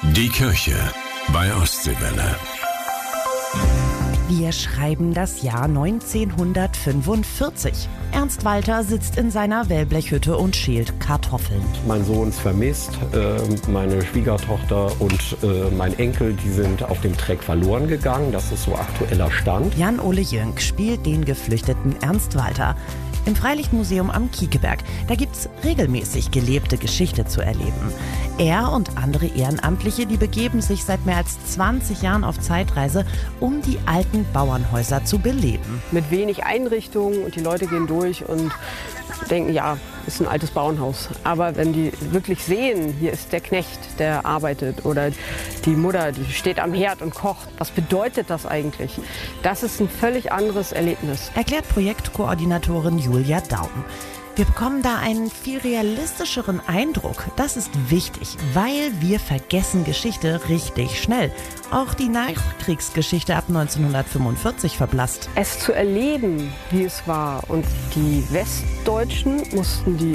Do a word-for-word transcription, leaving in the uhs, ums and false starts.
Die Kirche bei Ostseewelle. Wir schreiben das Jahr neunzehnhundertfünfundvierzig. Ernst Walter sitzt in seiner Wellblechhütte und schält Kartoffeln. Mein Sohn ist vermisst, äh, meine Schwiegertochter und äh, mein Enkel, die sind auf dem Treck verloren gegangen. Das ist so aktueller Stand. Jan-Ole Jönk spielt den geflüchteten Ernst Walter. Im Freilichtmuseum am Kiekeberg, da gibt's regelmäßig gelebte Geschichte zu erleben. Er und andere Ehrenamtliche, die begeben sich seit mehr als zwanzig Jahren auf Zeitreise, um die alten Bauernhäuser zu beleben. Mit wenig Einrichtungen und die Leute gehen durch und denken, ja, ist ein altes Bauernhaus. Aber wenn die wirklich sehen, hier ist der Knecht, der arbeitet, oder die Mutter, die steht am Herd und kocht, was bedeutet das eigentlich? Das ist ein völlig anderes Erlebnis. Erklärt Projektkoordinatorin Julia Daum. Wir bekommen da einen viel realistischeren Eindruck. Das ist wichtig, weil wir vergessen Geschichte richtig schnell. Auch die Nachkriegsgeschichte ab neunzehnhundertfünfundvierzig verblasst. Es zu erleben, wie es war. Und die Westdeutschen mussten die